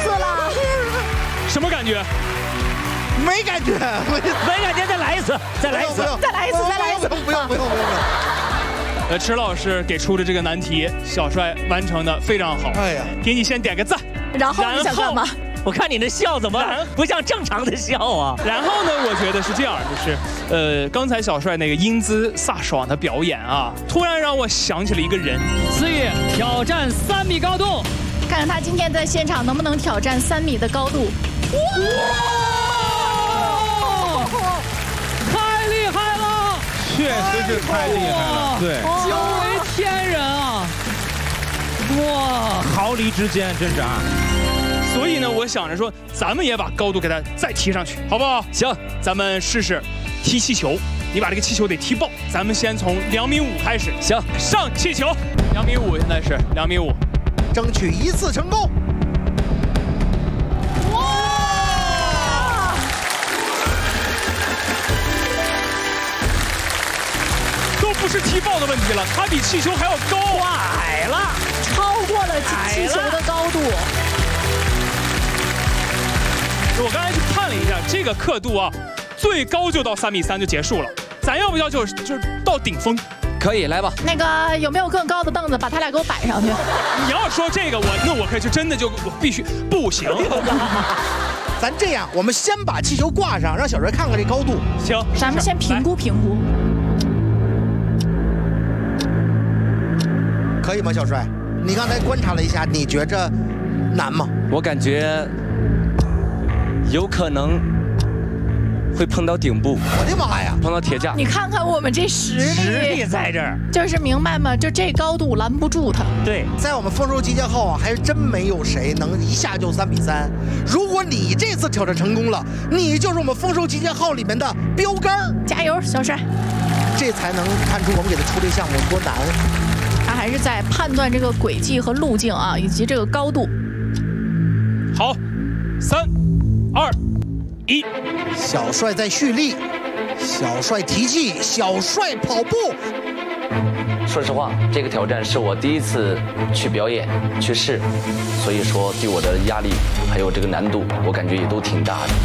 死了！ 什么感觉？ 没感觉， 没感觉，再来一次，再来一次， 再来一次，再来一次！ 不用。 池老师给出的这个难题，小帅完成的非常好。 哎呀， 给你先点个赞。 然后你想干嘛？ 我看你这笑怎么不像正常的笑啊？ 然后呢，我觉得是这样，就是刚才小帅那个英姿飒爽的表演啊，突然让我想起了一个人。 思雨挑战3米高度， 看看他今天在现场能不能挑战3米的高度。 太厉害了！ 确实是太厉害了，对， 惊为天人啊！哇， 毫厘之间真是啊！ 所以呢，我想着说，咱们也把高度给它再提上去，好不好？ 行， 咱们试试踢气球，你把这个气球得踢爆。咱们先从2.5米开始。 行， 上气球，2.5米，现在是2.5米， 争取一次成功。 哇！ 都不是踢爆的问题了，它比气球还要高， 矮了， 超过了气球的高度。 我刚才去看了一下，这个刻度啊，最高就到3.3米就结束了。咱要不要就是到顶峰？ 可以，来吧。 那个有没有更高的凳子，把他俩给我摆上去？ 你要说这个，那我可就真的我必须不行。 咱这样，我们先把气球挂上，让小帅看看这高度。 行， 咱们先评估评估。 可以吗，小帅？你刚才观察了一下，你觉着难吗？ 我感觉有可能会碰到顶部， 我的妈呀！ 碰到铁架。 你看看我们这实力在这儿， 就是明白吗？就这高度拦不住他。 对， 在我们丰收集结后啊，还真没有谁能一下就3.3米。如果你这次挑战成功了，你就是我们丰收集结号里面的标杆。 加油，小帅！ 这才能看出我们给他出这项目多难。 他还是在判断这个轨迹和路径啊，以及这个高度。 好，3、2、1， 小帅在蓄力，小帅提气，小帅跑步。 说实话，这个挑战是我第一次去表演去试，所以说对我的压力还有这个难度，我感觉也都挺大的。